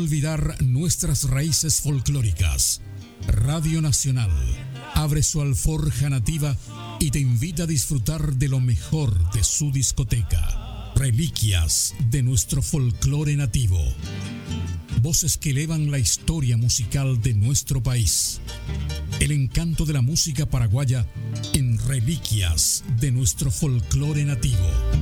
olvidar nuestras raíces folclóricas. Radio Nacional abre su alforja nativa y te invita a disfrutar de lo mejor de su discoteca. Reliquias de nuestro folclore nativo. Voces que elevan la historia musical de nuestro país. El encanto de la música paraguaya en Reliquias de nuestro folclore nativo.